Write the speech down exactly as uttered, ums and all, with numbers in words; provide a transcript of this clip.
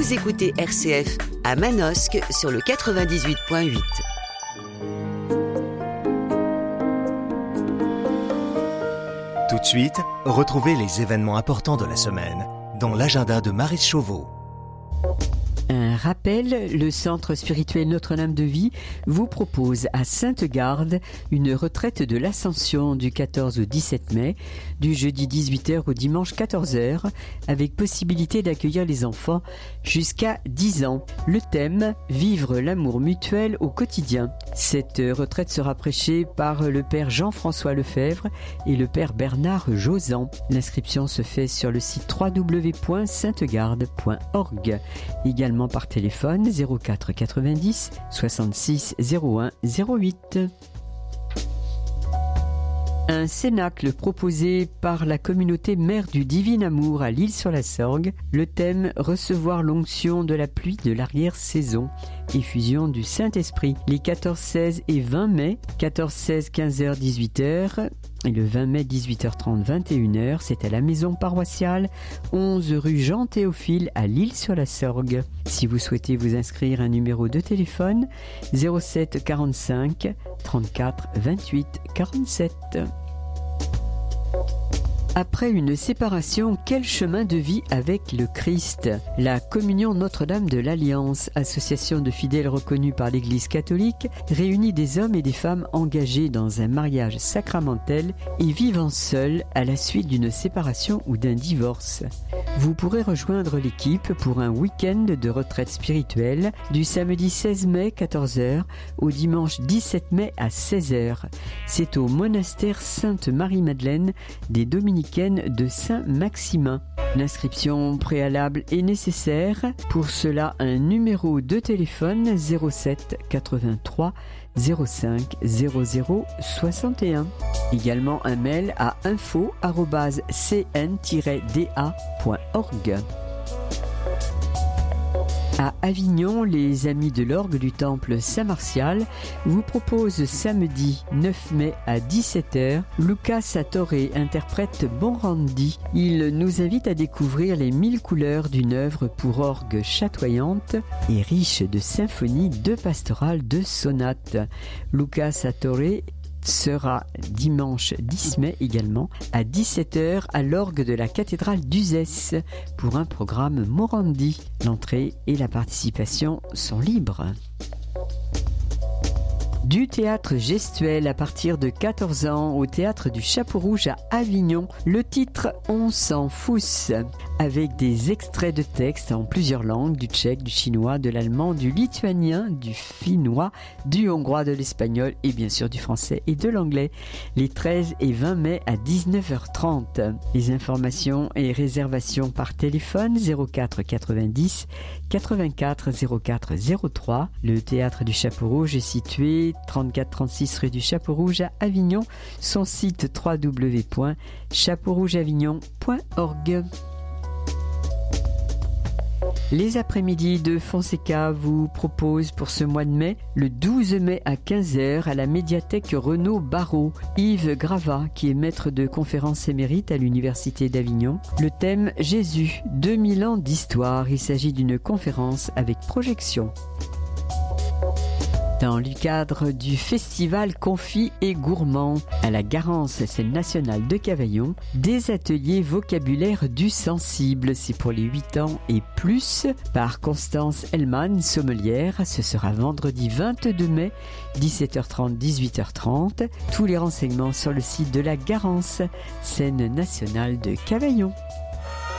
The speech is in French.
Vous écoutez R C F à Manosque sur le quatre-vingt-dix-huit point huit. Tout de suite, retrouvez les événements importants de la semaine dans l'agenda de Maryse Chauveau. Un rappel, le Centre spirituel Notre-Dame de Vie vous propose à Sainte-Garde une retraite de l'Ascension du quatorze au dix-sept mai, du jeudi dix-huit heures au dimanche quatorze heures, avec possibilité d'accueillir les enfants jusqu'à dix ans. Le thème, vivre l'amour mutuel au quotidien. Cette retraite sera prêchée par le père Jean-François Lefebvre et le père Bernard Josan. L'inscription se fait sur le site w w w point saintegarde point org. Également par téléphone zéro quatre quatre-vingt-dix soixante-six zéro un zéro huit. Un cénacle proposé par la communauté Mère du Divin Amour à l'Isle-sur-la-Sorgue. Le thème « Recevoir l'onction de la pluie de l'arrière-saison ». Effusion du Saint-Esprit. Les quatorze, seize et vingt mai, quatorze, seize, quinze heures, dix-huit heures et le vingt mai, dix-huit heures trente, vingt et une heures, c'est à la maison paroissiale, onze rue Jean-Théophile à l'Isle-sur-la-Sorgue. Si vous souhaitez vous inscrire, un numéro de téléphone zéro sept quarante-cinq trente-quatre vingt-huit quarante-sept. Après une séparation, quel chemin de vie avec le Christ? La Communion Notre-Dame de l'Alliance, association de fidèles reconnue par l'Église catholique, réunit des hommes et des femmes engagés dans un mariage sacramentel et vivant seuls à la suite d'une séparation ou d'un divorce. Vous pourrez rejoindre l'équipe pour un week-end de retraite spirituelle du samedi seize mai quatorze heures au dimanche dix-sept mai à seize heures. C'est au monastère Sainte-Marie-Madeleine des Dominicains de Saint-Maximin. L'inscription préalable est nécessaire. Pour cela, un numéro de téléphone zéro sept quatre-vingt-trois zéro cinq zéro zéro soixante et un. Également un mail à info arobase c n tiret d a point org. À Avignon, les Amis de l'Orgue du Temple Saint-Martial vous proposent samedi neuf mai à dix-sept heures. Lucas Satoré interprète Bonrandi. Il nous invite à découvrir les mille couleurs d'une œuvre pour orgue chatoyante et riche de symphonies, de pastorales, de sonates. Lucas Satoré sera dimanche dix mai également à dix-sept heures à l'orgue de la cathédrale d'Uzès pour un programme Morandi. L'entrée et la participation sont libres. Du théâtre gestuel à partir de quatorze ans au théâtre du Chapeau Rouge à Avignon. Le titre « On s'en fousse » avec des extraits de textes en plusieurs langues, du tchèque, du chinois, de l'allemand, du lituanien, du finnois, du hongrois, de l'espagnol et bien sûr du français et de l'anglais. Les treize et vingt mai à dix-neuf heures trente. Les informations et réservations par téléphone zéro quatre quatre-vingt-dix quatre-vingt-quatre zéro quatre zéro trois. Le théâtre du Chapeau Rouge est situé trente-quatre trente-six rue du Chapeau Rouge à Avignon. Son site w w w point chapeau rouge avignon point org. Les après-midi de Fonseca vous proposent pour ce mois de mai, le douze mai à quinze heures à la médiathèque Renaud Barrault, Yves Gravat, qui est maître de conférences émérite à l'Université d'Avignon. Le thème Jésus, deux mille ans d'histoire. Il s'agit d'une conférence avec projection. Dans le cadre du festival Confit et Gourmand à la Garance, scène nationale de Cavaillon, des ateliers vocabulaire du sensible, c'est pour les huit ans et plus, par Constance Hellman, sommelière. Ce sera vendredi vingt-deux mai, dix-sept heures trente, dix-huit heures trente. Tous les renseignements sur le site de la Garance, scène nationale de Cavaillon.